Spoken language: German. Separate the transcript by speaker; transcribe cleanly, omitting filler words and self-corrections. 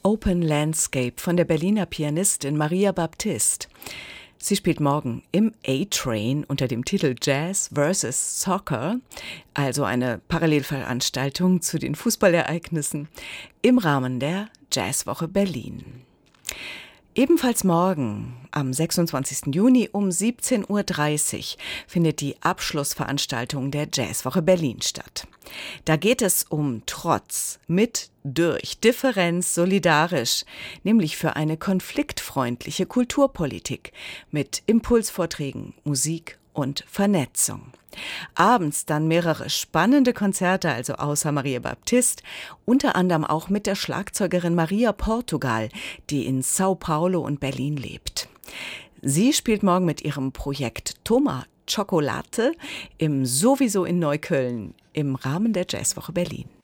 Speaker 1: Open Landscape von der Berliner Pianistin Maria Baptist. Sie spielt morgen im A-Train unter dem Titel Jazz vs. Soccer, also eine Parallelveranstaltung zu den Fußballereignissen, im Rahmen der Jazzwoche Berlin. Ebenfalls morgen, am 26. Juni um 17:30 Uhr, findet die Abschlussveranstaltung der Jazzwoche Berlin statt. Da geht es um Trotz, mit, durch, Differenz, solidarisch, nämlich für eine konfliktfreundliche Kulturpolitik mit Impulsvorträgen, Musik und Vernetzung. Abends dann mehrere spannende Konzerte, also außer Maria Baptist, unter anderem auch mit der Schlagzeugerin Maria Portugal, die in Sao Paulo und Berlin lebt. Sie spielt morgen mit ihrem Projekt Toma Chocolate im Sowieso in Neukölln im Rahmen der Jazzwoche Berlin.